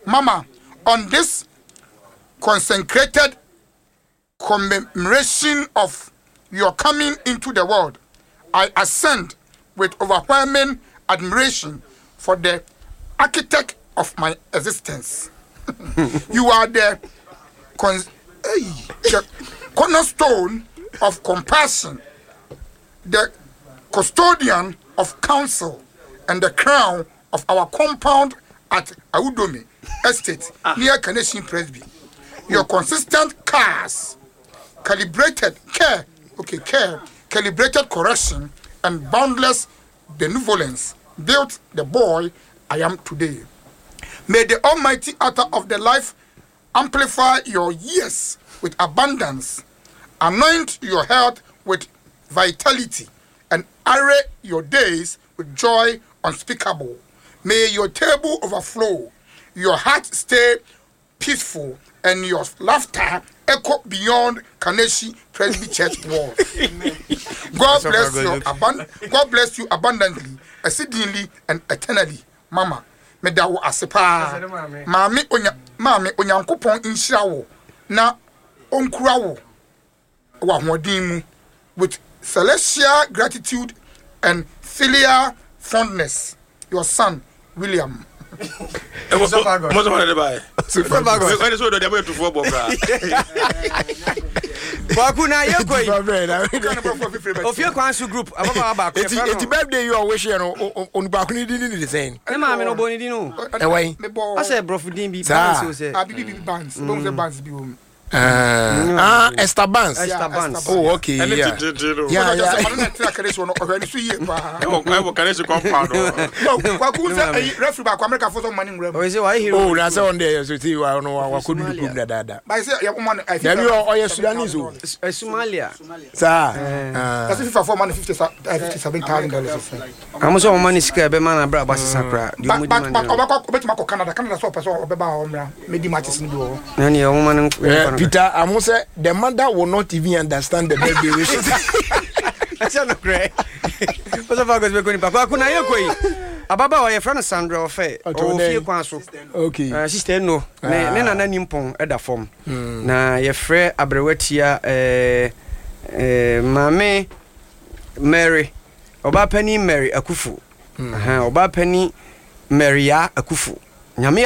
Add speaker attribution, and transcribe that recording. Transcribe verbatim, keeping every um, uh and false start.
Speaker 1: Mama, on this consecrated commemoration of your coming into the world, I ascend with overwhelming admiration for the architect of my existence. You are the, con- the cornerstone of compassion, the custodian of counsel, and the crown of our compound at Audomi Estate near Canesian Presby. Your consistent cars, calibrated care, okay, care, calibrated correction, and boundless benevolence built the boy I am today. May the Almighty Author of the life amplify your years with abundance, anoint your health with vitality, and array your days with joy unspeakable. May your table overflow, your heart stay peaceful, and your laughter echo beyond Kaneshi Presby Church walls. God bless you abund- God bless you abundantly, exceedingly, and eternally, Mama. Me da wo asepa. Mami onya mami onyankopon inhyira wo na onkura wo wa hodin mu with celestial gratitude and filial fondness. Your son William.
Speaker 2: Most of the buy. Super bag. When is the way to football?
Speaker 3: Bakuna yeko. Of your council group, ababa.
Speaker 4: It's the birthday you are wishing on Bakuni didn't the same.
Speaker 3: E ma me no boni di no.
Speaker 4: Away.
Speaker 3: I said brofudin bi ban so say.
Speaker 1: Abi bi bands. Don't say bands bi o.
Speaker 4: Ah, Esther Bands.
Speaker 3: Esther Bands.
Speaker 4: Oh, okay. Yeah. Yeah, yeah.
Speaker 1: I don't think I can show no already see here.
Speaker 2: Oh, I can show compound.
Speaker 1: No, Kwaku say referee back America for some money rem.
Speaker 3: Oh, say why hero?
Speaker 4: Oh, that's on there so see I know what could do that that.
Speaker 1: But I say ya woman I
Speaker 4: think. You are you Sudanese o.
Speaker 3: Somalia.
Speaker 4: Sir.
Speaker 1: Ah. That's FIFA for money fifty-seven thousand dollars.
Speaker 3: I'm so money sika be man abra basisa kra.
Speaker 1: But but obako obetuma ko Canada. Canada so person obeba omra. Medi matches ni do.
Speaker 3: Na ni woman
Speaker 4: Peter, I must say the mother will not even understand the baby wishes.
Speaker 3: I said no great. What's about going to Papa? Kuna yeko. Ababa wa your friend Sandra Ofe. O fie kwanso.
Speaker 4: Okay.
Speaker 3: Uh, sister no. Ne ne nana nimpon e da form. Na your friend Abrewatia eh eh mame Mary. Oba pani Mary Akufu. Aha, oba pani Maria Akufu. Nyame